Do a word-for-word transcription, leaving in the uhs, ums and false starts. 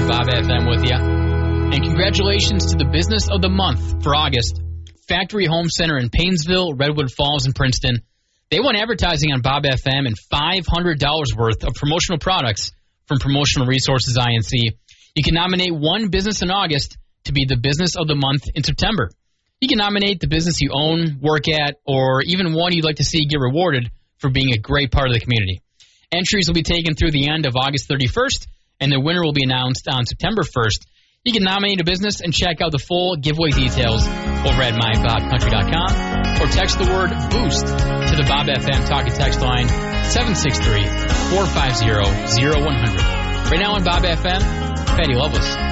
Bob F M with you. And congratulations to the business of the month for August, Factory Home Center in Painesville, Redwood Falls, and Princeton. They won advertising on Bob F M and five hundred dollars worth of promotional products from Promotional Resources I N C. You can nominate one business in August to be the business of the month in September. You can nominate the business you own, work at, or even one you'd like to see get rewarded for being a great part of the community. Entries will be taken through the end of August thirty-first, and the winner will be announced on September first. You can nominate a business and check out the full giveaway details over at my bob country dot com or text the word BOOST to the Bob F M talk and text line seven six three, four five zero, zero one zero zero. Right now on Bob F M, Patty Loveless.